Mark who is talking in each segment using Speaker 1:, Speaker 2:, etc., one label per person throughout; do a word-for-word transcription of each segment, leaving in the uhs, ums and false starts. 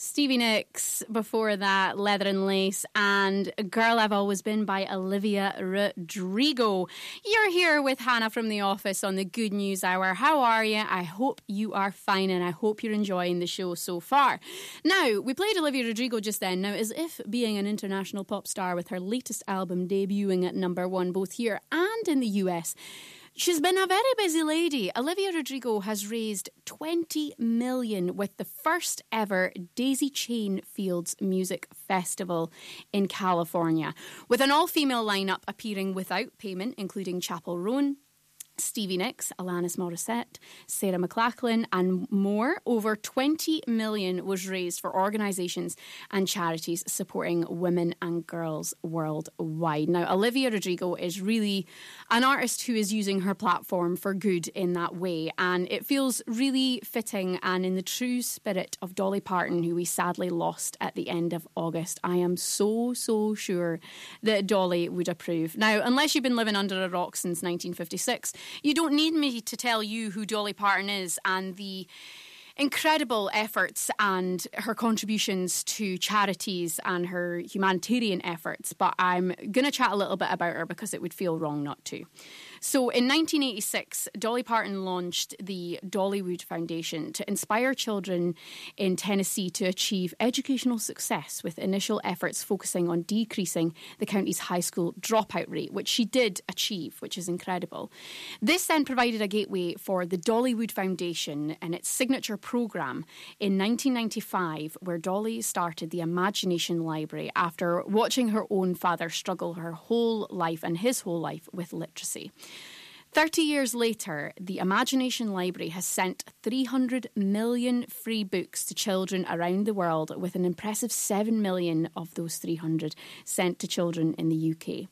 Speaker 1: Stevie Nicks, before that, Leather and Lace, and Girl I've Always Been by Olivia Rodrigo. You're here with Hannah from The Office on the Good News Hour. How are you? I hope you are fine, and I hope you're enjoying the show so far. Now, we played Olivia Rodrigo just then. Now, as if being an international pop star with her latest album debuting at number one both here and in the U S, she's been a very busy lady. Olivia Rodrigo has raised twenty million dollars with the first ever Daisy Chain Fields Music Festival in California, with an all-female lineup appearing without payment, including Chappell Roan, Stevie Nicks, Alanis Morissette, Sarah McLachlan, and more. Over twenty million dollars was raised for organisations and charities supporting women and girls worldwide. Now, Olivia Rodrigo is really an artist who is using her platform for good in that way, and it feels really fitting and in the true spirit of Dolly Parton, who we sadly lost at the end of August. I am so, so sure that Dolly would approve. Now, unless you've been living under a rock since nineteen fifty-six, you don't need me to tell you who Dolly Parton is and the incredible efforts and her contributions to charities and her humanitarian efforts, but I'm going to chat a little bit about her because it would feel wrong not to. So in nineteen eighty-six, Dolly Parton launched the Dollywood Foundation to inspire children in Tennessee to achieve educational success, with initial efforts focusing on decreasing the county's high school dropout rate, which she did achieve, which is incredible. This then provided a gateway for the Dollywood Foundation and its signature programme in nineteen ninety-five, where Dolly started the Imagination Library after watching her own father struggle her whole life and his whole life with literacy. Thirty years later, the Imagination Library has sent three hundred million free books to children around the world, with an impressive seven million of those three hundred sent to children in the U K.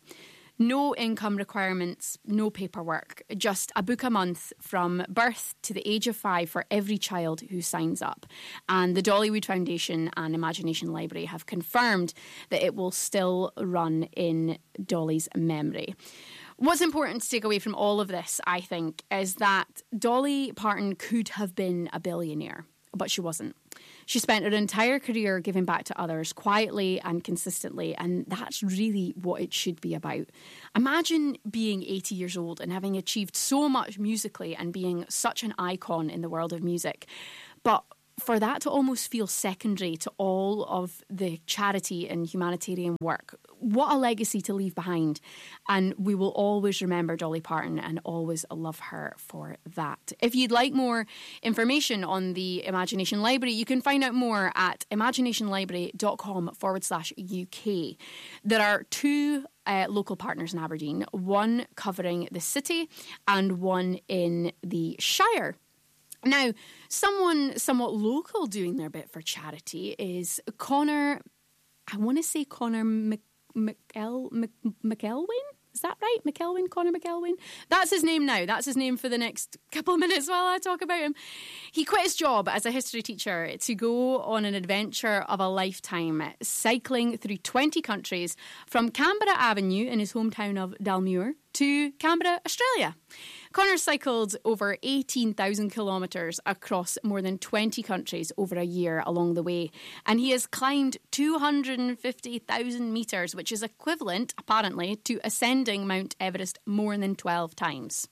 Speaker 1: No income requirements, no paperwork, just a book a month from birth to the age of five for every child who signs up. And the Dollywood Foundation and Imagination Library have confirmed that it will still run in Dolly's memory. What's important to take away from all of this, I think, is that Dolly Parton could have been a billionaire, but she wasn't. She spent her entire career giving back to others quietly and consistently, and that's really what it should be about. Imagine being eighty years old and having achieved so much musically and being such an icon in the world of music, but for that to almost feel secondary to all of the charity and humanitarian work. What a legacy to leave behind. And we will always remember Dolly Parton and always love her for that. If you'd like more information on the Imagination Library, you can find out more at imaginationlibrary.com forward slash UK. There are two Uh, local partners in Aberdeen, one covering the city and one in the Shire. Now, someone somewhat local doing their bit for charity is Connor, I want to say Connor Mc, McEl, Mc, McElwain? Is that right? McElwain? Connor McElwain? That's his name now. That's his name for the next couple of minutes while I talk about him. He quit his job as a history teacher to go on an adventure of a lifetime, cycling through twenty countries from Canberra Avenue in his hometown of Dalmuir to Canberra, Australia. Connor cycled over eighteen thousand kilometres across more than twenty countries over a year along the way, and he has climbed two hundred fifty thousand metres, which is equivalent, apparently, to ascending Mount Everest more than twelve times.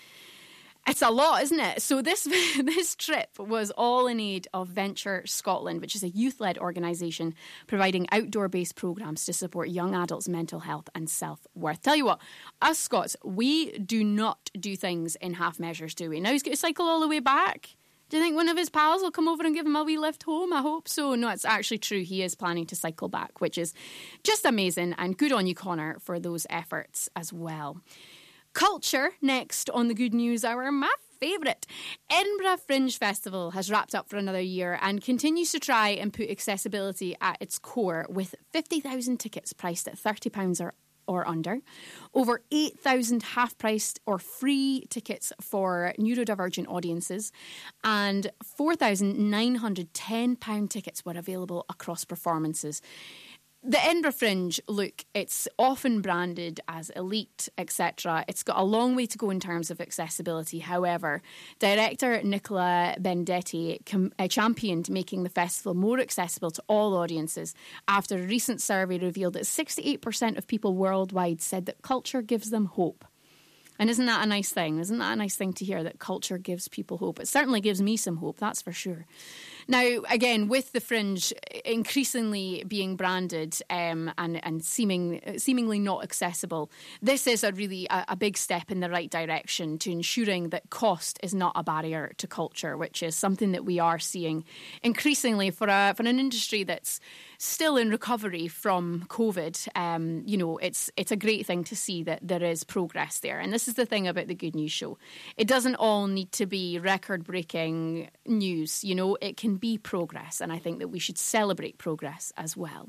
Speaker 1: It's a lot, isn't it? So this this trip was all in aid of Venture Scotland, which is a youth-led organisation providing outdoor-based programmes to support young adults' mental health and self-worth. Tell you what, us Scots, we do not do things in half measures, do we? Now he's going to cycle all the way back. Do you think one of his pals will come over and give him a wee lift home? I hope so. No, it's actually true. He is planning to cycle back, which is just amazing. And good on you, Connor, for those efforts as well. Culture, next on the Good News Hour, my favourite. Edinburgh Fringe Festival has wrapped up for another year and continues to try and put accessibility at its core, with fifty thousand tickets priced at thirty pounds or, or under, over eight thousand half-priced or free tickets for neurodivergent audiences, and four thousand nine hundred ten pounds tickets were available across performances. The Edinburgh Fringe, look, it's often branded as elite, et cetera. It's got a long way to go in terms of accessibility. However, director Nicola Bendetti com- uh, championed making the festival more accessible to all audiences after a recent survey revealed that sixty-eight percent of people worldwide said that culture gives them hope. And isn't that a nice thing? Isn't that a nice thing to hear, that culture gives people hope? It certainly gives me some hope, that's for sure. Now, again, with the Fringe increasingly being branded um, and, and seeming seemingly not accessible, this is a really a, a big step in the right direction to ensuring that cost is not a barrier to culture, which is something that we are seeing increasingly for a for an industry that's still in recovery from COVID. Um, you know, it's it's a great thing to see that there is progress there. And this is the thing about the Good News Show. It doesn't all need to be record-breaking news. You know, it can be progress, and I think that we should celebrate progress as well.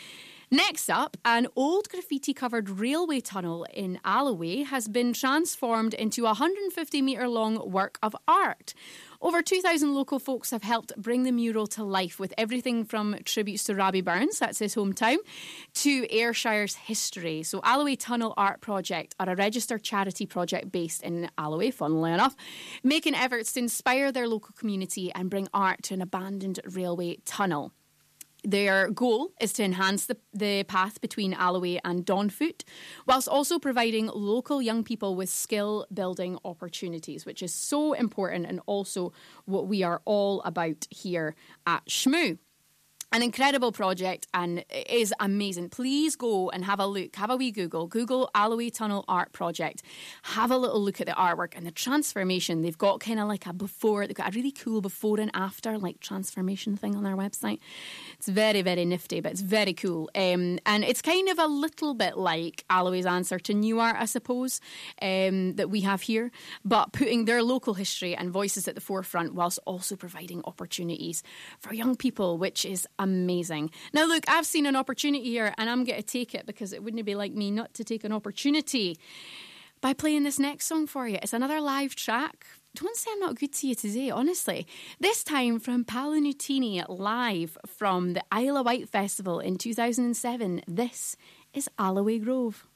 Speaker 1: Next up, an old graffiti-covered railway tunnel in Alloway has been transformed into a one hundred fifty metre long work of art. Over two thousand local folks have helped bring the mural to life with everything from tributes to Robbie Burns, that's his hometown, to Ayrshire's history. So Alloway Tunnel Art Project are a registered charity project based in Alloway, funnily enough, making efforts to inspire their local community and bring art to an abandoned railway tunnel. Their goal is to enhance the, the path between Alloway and Dawnfoot, whilst also providing local young people with skill-building opportunities, which is so important and also what we are all about here at Shmoo. An incredible project, and it is amazing. Please go and have a look. Have a wee Google. Google Alloway Tunnel Art Project. Have a little look at the artwork and the transformation. They've got kind of like a before. They've got a really cool before and after like transformation thing on their website. It's very, very nifty, but it's very cool. Um, and it's kind of a little bit like Alloway's answer to Newark, I suppose, um, that we have here, but putting their local history and voices at the forefront whilst also providing opportunities for young people, which is amazing. Now, look, I've seen an opportunity here and I'm going to take it, because it wouldn't be like me not to take an opportunity by playing this next song for you. It's another live track. Don't say I'm not good to you today, honestly. This time from Paolo Nutini live from the Isle of Wight Festival in two thousand seven. This is Alloway Grove.